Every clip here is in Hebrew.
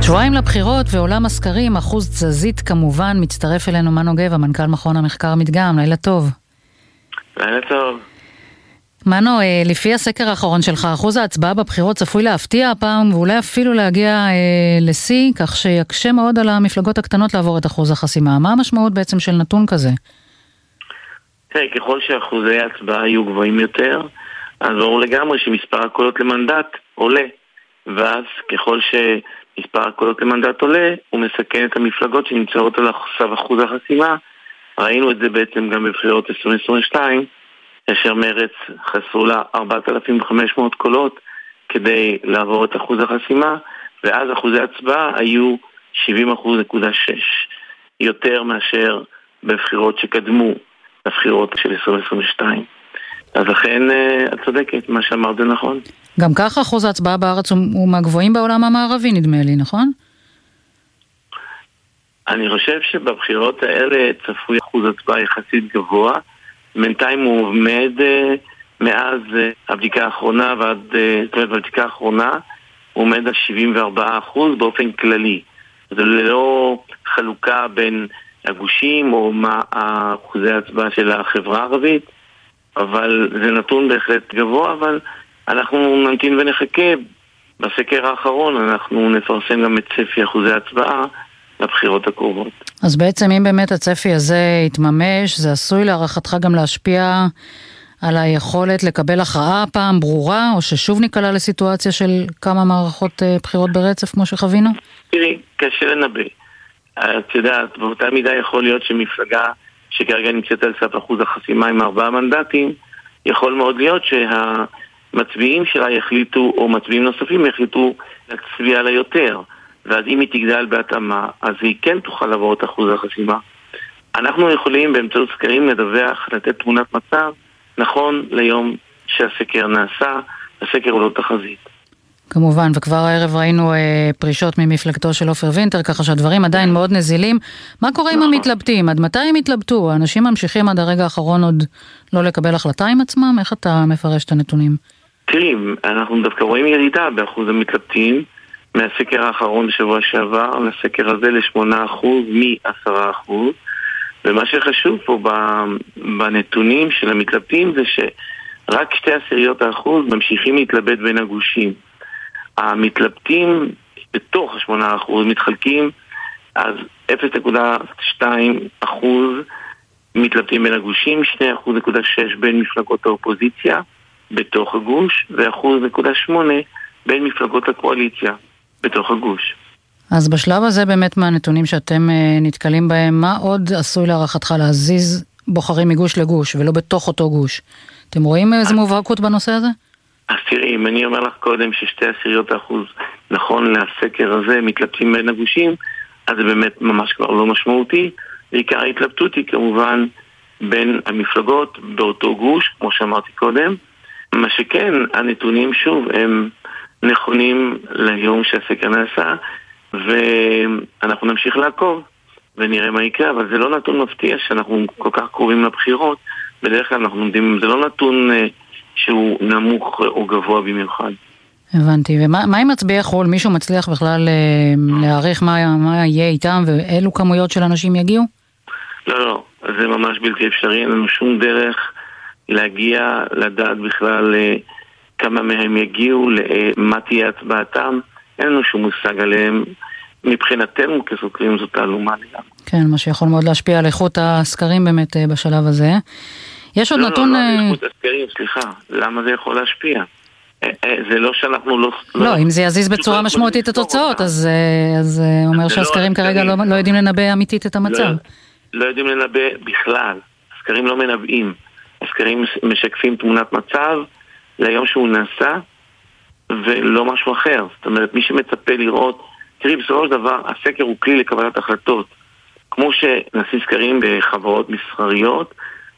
שבועיים לבחירות ועולם הסקרים, אחוז תזזית כמובן. מצטרף אלינו מנו גבע, מנכ"ל מכון המחקר מדגם. לילה טוב. לילה טוב. מנו, לפי הסקר האחרון שלך, אחוז ההצבעה בבחירות צפוי להפתיע הפעם, ואולי אפילו להגיע לשיא, כך שיקשה מאוד על המפלגות הקטנות לעבור את אחוז החסימה. מה המשמעות בעצם של נתון כזה? תראה, ככל שאחוזי ההצבעה יהיו גבוהים יותר, אז ברור לגמרי שמספר הקולות למנדט עולה. ואז ככל שמספר הקולות למנדט עולה, הוא מסכן את המפלגות שנמצאות על סף אחוז החסימה. ראינו את זה בעצם גם בבחירות 2022, כאשר מרץ חסרו לה 4,500 קולות כדי לעבור את אחוז החסימה, ואז אחוזי ההצבעה היו 70.6%, יותר מאשר בבחירות שקדמו לבחירות של 2022. אז לכן את צודקת, מה שאמרת זה נכון. גם ככה אחוז ההצבעה בארץ הוא מהגבוהים בעולם המערבי, נדמה לי, נכון? אני חושב שבבחירות האלה צפוי אחוז הצבעה יחסית גבוה. בינתיים הוא עומד מאז הבדיקה האחרונה בבדיקה האחרונה הוא עומד על 74% באופן כללי. זה לא חלוקה בין הגושים או מה אחוזי ההצבעה של החברה הערבית, אבל זה נתון בהחלט גבוה. אבל אנחנו נמתין ונחכה. בסקר האחרון אנחנו נפרסם גם את צפי אחוזי ההצבעה לבחירות הקרובות. אז בעצם אם באמת הצפי הזה יתממש, זה עשוי להערכתך גם להשפיע על היכולת לקבל הכרעה פעם ברורה, או ששוב ניקלע לסיטואציה של כמה מערכות בחירות ברצף כמו שחווינו? תראי, קשה לנבא. את יודעת, באותה מידה יכול להיות שמפלגה שכרגע נמצאת על סף אחוז החסימה עם 4 מנדטים, יכול מאוד להיות שהמצביעים שלה יחליטו, או מצביעים נוספים יחליטו להצביע לה יותר. ואז אם היא תגדל בהתאמה, אז היא כן תוכל לעבור את אחוז החסימה. אנחנו יכולים באמצעות סקרים לדווח, לתת תמונת מצב, נכון ליום שהסקר נעשה, הסקר הוא לא תחזית. כמובן, וכבר הערב ראינו פרישות ממפלגתו של עופר וינטר, ככה שהדברים עדיין מאוד נזילים. מה קורה עם המתלבטים? עד מתי הם התלבטו? האנשים ממשיכים עד הרגע האחרון עוד לא לקבל החלטה עם עצמם? איך אתה מפרש את הנתונים? תראי, אנחנו דווקא רואים ירידה באחוז המתלבטים, מהסקר האחרון בשבוע שעבר, לסקר הזה ל8% מ10%. ומה שחשוב פה בנתונים של המתלבטים זה שרק 0.2% ממשיכים להתלבט בין הגושים. המתלבטים בתוך 8% מתחלקים, אז 0.2% מתלבטים בין הגושים, 2.6% בין מפלגות האופוזיציה בתוך הגוש, ו1.8% בין מפלגות הקואליציה בתוך הגוש. אז בשלב הזה באמת מהנתונים שאתם נתקלים בהם, מה עוד עשוי להערכתך להזיז בוחרים מגוש לגוש ולא בתוך אותו גוש? אתם רואים איזה מובהקות בנושא הזה? אז תראי, אם אני אומר לך קודם ש0.2% נכון לסקר הזה מתלבטים בין הגושים, אז זה באמת ממש כבר לא משמעותי. בעיקר ההתלבטות היא כמובן בין המפלגות באותו גוש, כמו שאמרתי קודם. מה שכן, הנתונים שוב הם נכונים ליום שהסקר נעשה, ואנחנו נמשיך לעקוב ונראה מה יקרה. אבל זה לא נתון מפתיע שאנחנו כל כך קרובים לבחירות. בדרך כלל אנחנו עומדים, זה לא נתון שהוא נמוך או גבוה במיוחד. הבנתי. ומה עם מצביעי חול? מישהו מצליח בכלל להעריך מה יהיה איתם ואילו כמויות של אנשים יגיעו? לא, זה ממש בלתי אפשרי. אין לנו שום דרך להגיע, לדעת בכלל כמה מהם יגיעו, מה תהיה הצבעתם. אין לנו שום מושג עליהם. מבחינתנו כסוקרים זאת תעלומה לגמרי. כן, מה שיכול מאוד להשפיע על איכות הסקרים באמת בשלב הזה. יש עוד נתון... לא, איכות הסקרים, סליחה. למה זה יכול להשפיע? זה לא שאנחנו לא, אם זה יזיז בצורה משמעותית את התוצאות, אז אומר שהסקרים כרגע לא יודעים לנבא אמיתית את המצב. לא יודעים לנבא בכלל. הסקרים לא מנבאים. הסקרים משקפים תמונת מצב ליום שהוא נעשה, ולא משהו אחר. זאת אומרת, מי שמצפה לראות... תראי, בסופו של דבר, הסקר הוא כלי לקבלת החלטות. כמו שנעשים סקרים בחברות מסחריות,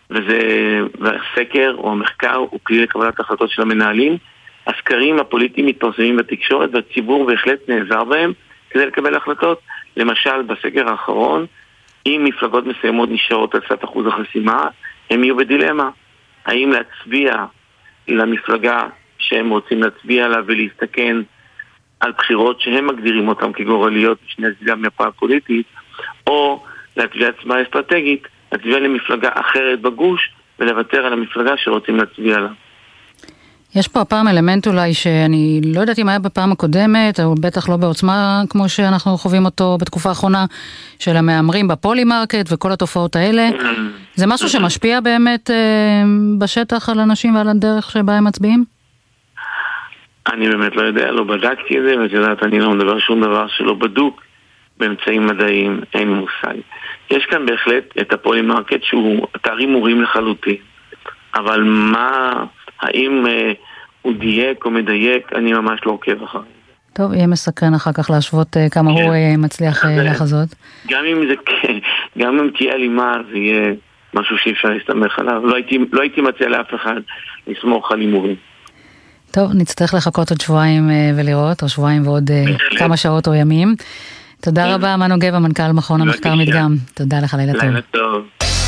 והסקר או המחקר הוא כלי לקבלת החלטות של המנהלים, הסקרים הפוליטיים מתפרסמים בתקשורת, והציבור בהחלט נעזר בהם כדי לקבל החלטות. למשל, בסקר האחרון, אם מפלגות מסוימות נשארות על סף אחוז החסימה, הם יהיו בדילמה. האם להצביע למפלגה שהם רוצים להצביע עליו ולהסתכן על בחירות שהם מגדירים אותם כגורליות בשני הצדדי המפה הפוליטית, או להצביע הצבעה אסטרטגית, להצביע למפלגה אחרת בגוש ולוותר על המפלגה שרוצים להצביע לה. יש פה הפעם אלמנט אולי שאני לא יודעת אם היה בפעם הקודמת, או בטח לא בעוצמה כמו שאנחנו חווים אותו בתקופה האחרונה, של המאמרים בפולי-מרקט וכל התופעות האלה. זה משהו שמשפיע באמת בשטח על אנשים ועל הדרך שבה הם מצביעים? אני באמת לא יודע, לא בדקתי את זה, ואת יודעת, אני לא מדבר שום דבר שלא בדוק באמצעים מדעיים, אין מושג. יש כאן בהחלט את הפולי-מרקט שהוא אתר הימורים לחלוטין, אבל מה... האם הוא דייק או מדייק, אני ממש לא עוקב אחרי זה. טוב, יהיה מסקרן אחר כך להשוות כמה הוא מצליח לחזות. גם אם תהיה אלימה, זה יהיה משהו שאי אפשר להסתמך עליו. לא הייתי מציע לאף אחד לסמוך על הימורים. טוב, נצטרך לחכות עוד שבועיים ולראות, או שבועיים ועוד כמה שעות או ימים. תודה רבה, מנו גבע, מנכ"ל מכון המחקר מדגם. תודה לך, לילה טוב. לילה טוב.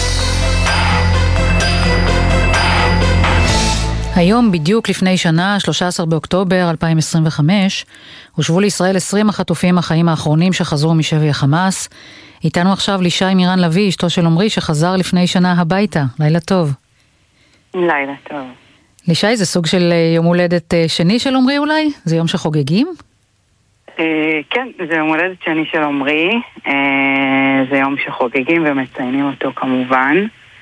היום בדיוק לפני שנה, 13 באוקטובר 2025, הושבו לישראל 20 החטופים החיים האחרונים שחזרו משבי החמאס. איתנו עכשיו לישי מירן לוי, אשתו של עומרי, שחזר לפני שנה הביתה. לילה טוב. לילה טוב. לישי, זה סוג של יום הולדת שני של עומרי אולי? זה יום שחוגגים? כן, זה יום הולדת שני של עומרי. זה יום שחוגגים ומציינים אותו כמובן.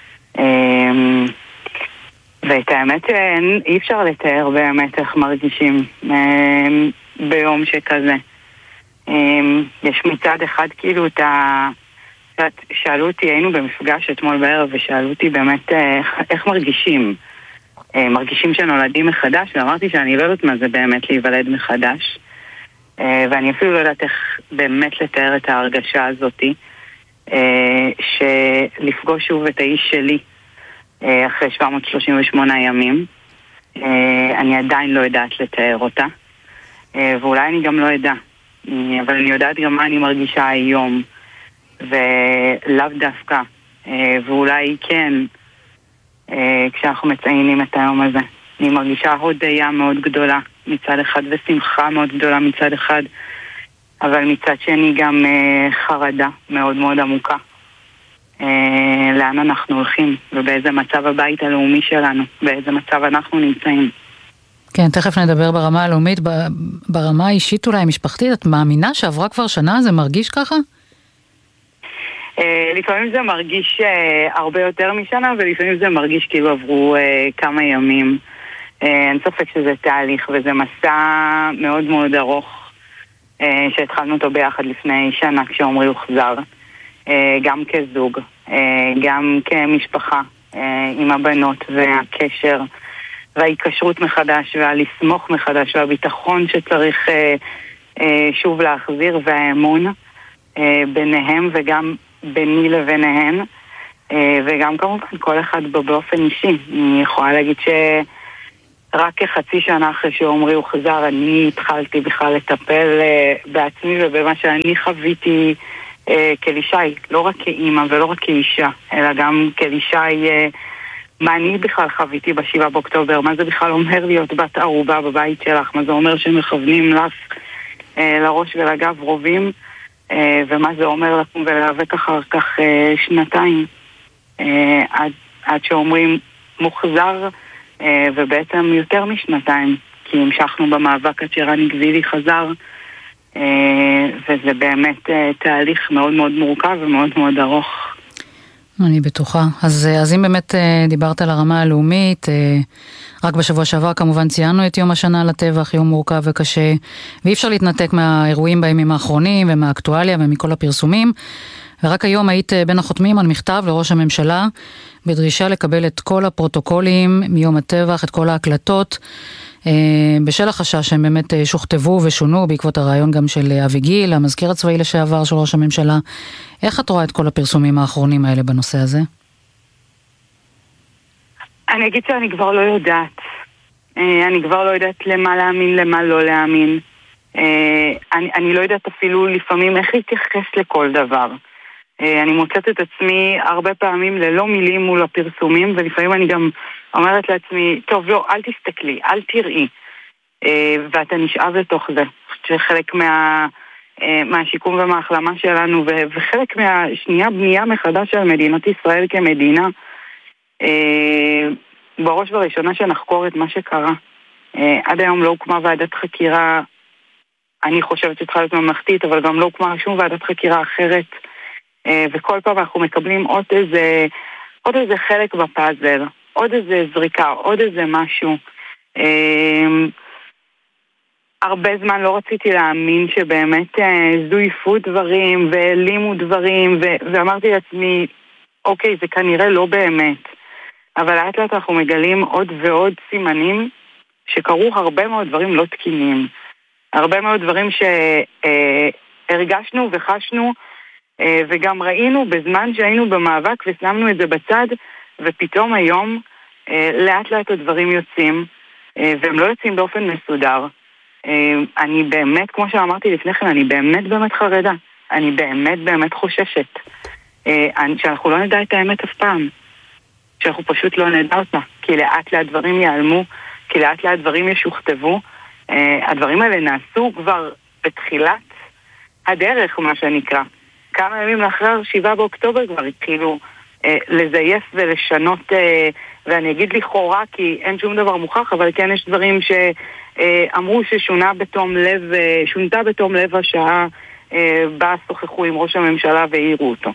ואת האמת אי אפשר לתאר באמת איך מרגישים ביום שכזה. יש מצד אחד כאילו שאלו אותי, היינו במפגש אתמול בערב ושאלו אותי באמת איך מרגישים. מרגישים שנולדים מחדש, ואמרתי שאני לא יודעת מה זה באמת להיוולד מחדש. ואני אפילו לא יודעת איך באמת לתאר את ההרגשה הזאת, שלפגוש שוב את האיש שלי אחרי 738 ימים. אני עדיין לא יודעת לתאר אותה, ואולי אני גם לא יודע, אבל אני יודעת גם מה אני מרגישה היום, ולאו דווקא, ואולי כן, כשאנחנו מציינים את היום הזה. אני מרגישה הודיה מאוד גדולה מצד אחד, ושמחה מאוד גדולה מצד אחד, אבל מצד שני גם חרדה מאוד מאוד עמוקה. לאן אנחנו הולכים, ובאיזה מצב הבית הלאומי שלנו, באיזה מצב אנחנו נמצאים. כן, תכף נדבר ברמה הלאומית, ברמה האישית אולי משפחתית. את מאמינה שעברה כבר שנה? זה מרגיש ככה? לפעמים זה מרגיש הרבה יותר משנה, ולפעמים זה מרגיש כאילו עברו כמה ימים. אין ספק שזה תהליך, וזה מסע מאוד מאוד ארוך, שהתחלנו אותו ביחד לפני שנה כשעומרי הוחזר. גם כזוג, גם כמשפחה עם הבנות, והקשר וההיקשרות מחדש והלסמוך מחדש והביטחון שצריך שוב להחזיר, והאמון ביניהם וגם ביני לביניהן, וגם כמובן כל אחד באופן אישי. אני יכולה להגיד שרק כחצי שנה אחרי שעומרי הוחזר אני התחלתי בכלל לטפל בעצמי ובמה שאני חוויתי כלישי, לא רק כאימא ולא רק כאישה, אלא גם כלישי, מה אני בכלל חוויתי ב7 באוקטובר, מה זה בכלל אומר להיות בת ערובה בבית שלך, מה זה אומר שמכוונים לך לראש ולגב רובים, ומה זה אומר לקום ולהיאבק אחר כך שנתיים, עד שאומרים מוחזר, ובעצם יותר משנתיים, כי המשכנו במאבק עד שרני גבילי חזר, וזה באמת תהליך מאוד מאוד מורכב ומאוד מאוד ארוך. אני בטוחה. אז אם באמת דיברת על הרמה הלאומית, רק בשבוע שעבר כמובן ציינו את יום השנה לטבח, יום מורכב וקשה, ואי אפשר להתנתק מהאירועים בימים האחרונים ומהאקטואליה ומכל הפרסומים, ורק היום היית בין החותמים על מכתב לראש הממשלה, בדרישה לקבל את כל הפרוטוקולים מיום הטבח, את כל ההקלטות, בשל החשש שהם באמת שוכתבו ושונו בעקבות הרעיון גם של אביגיל, המזכיר הצבאי לשעבר של ראש הממשלה. איך את רואה את כל הפרסומים האחרונים האלה בנושא הזה? אני אגיד שאני כבר לא יודעת. אני כבר לא יודעת למה להאמין, למה לא להאמין. אני לא יודעת אפילו לפעמים איך להתייחס לכל דבר. אני מוצאת את עצמי הרבה פעמים ללא מילים מול הפרסומים, ולפעמים אני גם אומרת לעצמי, טוב, לא, אל תסתכלי, אל תראי, ואתה נשאב לתוך זה. שחלק מהשיקום ומההחלמה שלנו, וחלק מהשנייה בנייה מחדש של מדינת ישראל כמדינה, בראש וראשונה שנחקור את מה שקרה. עד היום לא הוקמה ועדת חקירה, אני חושבת שצריכה להיות ממלכתית, אבל גם לא הוקמה שום ועדת חקירה אחרת, וכל פעם אנחנו מקבלים עוד איזה חלק בפאזל, עוד איזה זריקה, עוד איזה משהו. הרבה זמן לא רציתי להאמין שבאמת זויפו דברים והעלימו דברים, ואמרתי לעצמי, אוקיי, זה כנראה לא באמת. אבל לאט לאט אנחנו מגלים עוד ועוד סימנים שקרו הרבה מאוד דברים לא תקינים. הרבה מאוד דברים שהרגשנו וחשנו וגם ראינו בזמן שהיינו במאבק ושמנו את זה בצד, ופתאום היום לאט לאט הדברים יוצאים, והם לא יוצאים באופן מסודר. אני באמת, כמו שאמרתי לפני כן, אני באמת חרדה. אני באמת חוששת. שאנחנו לא נדע את האמת אף פעם. שאנחנו פשוט לא נדע אותה. כי לאט לאט דברים ייעלמו, כי לאט לאט דברים ישוכתבו. הדברים האלה נעשו כבר בתחילת הדרך, מה שנקרא. כמה ימים לאחר 7 באוקטובר כבר התחילו לזייף ולשנות, ואני אגיד לכאורה כי אין שום דבר מוכח, אבל כן יש דברים שאמרו ששונתה בתום לב השעה בה שוחחו עם ראש הממשלה והעירו אותו.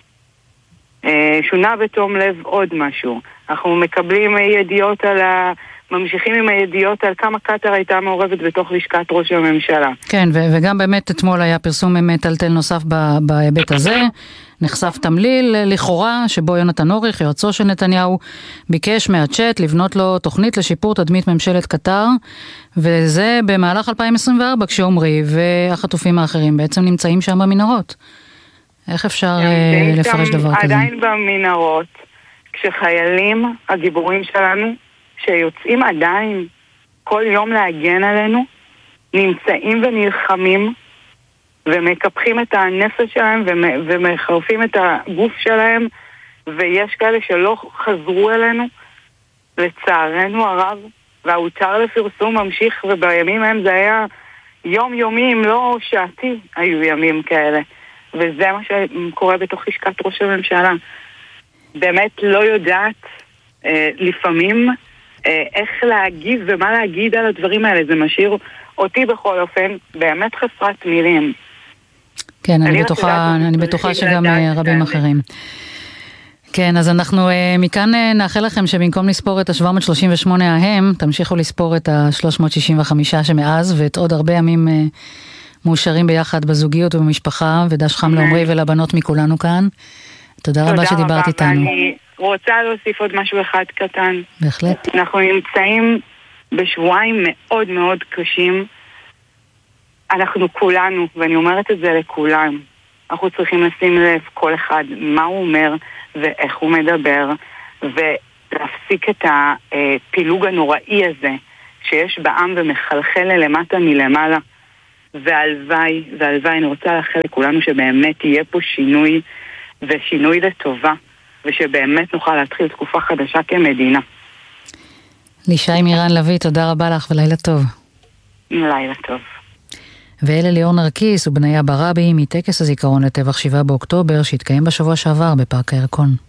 שונה בתום לב עוד משהו. אנחנו מקבלים ידיעות ממשיכים עם הידיעות על כמה קטר הייתה מעורבת בתוך לשכת ראש הממשלה. כן, וגם באמת אתמול היה פרסום טלטל נוסף בהיבט הזה. נחשף תמליל לכאורה שבו יונתן אוריך, יועצו של נתניהו, ביקש מהצ'אט לבנות לו תוכנית לשיפור תדמית ממשלת קטר, וזה במהלך 2024 כשעומרי והחטופים האחרים בעצם נמצאים שם במנהרות. איך אפשר לפרש דבר כזה? עדיין במנהרות, כשחיילים הגיבורים שלנו שיוצאים עדיין כל יום להגן עלינו, נמצאים ונלחמים ומקפחים את הנפש שלהם ומחרפים את הגוף שלהם, ויש כאלה שלא חזרו אלינו לצערנו הרב, והאותר לפרסום ממשיך, ובימים הם זה היה יום-יומי, אם לא שעתי היו ימים כאלה, וזה מה שקורה בתוך לשכת ראש הממשלה. באמת לא יודעת לפעמים איך להגיב ומה להגיד על הדברים האלה. זה משאיר אותי בכל אופן באמת חסרת מילים. כן, אני בטוחה שגם רבים אחרים. כן, אז אנחנו מכאן נאחל לכם שבמקום לספור את ה-738 ההם, תמשיכו לספור את ה-365 שמאז, ואת עוד הרבה ימים מאושרים ביחד בזוגיות ובמשפחה, ודש חם לעומרי ולבנות מכולנו כאן. תודה רבה שדיברת איתנו. ואני רוצה להוסיף עוד משהו אחד קטן. בהחלט. אנחנו נמצאים בשבועיים מאוד מאוד קשים. אנחנו כולנו, ואני אומרת את זה לכולם, אנחנו צריכים לשים לב כל אחד מה הוא אומר ואיך הוא מדבר, ולהפסיק את הפילוג הנוראי הזה שיש בעם ומחלחל למטה מלמעלה. והלוואי, אני רוצה לאחל לכולנו שבאמת יהיה פה שינוי, ושינוי לטובה, ושבאמת נוכל להתחיל תקופה חדשה כמדינה. לישי מירן לוי, תודה רבה לך ולילה טוב. לילה טוב. ואלה ליאור נרקיס ובניה ברבי מטקס הזיכרון לטבח 7 באוקטובר שהתקיים בשבוע שעבר בפארק הירקון.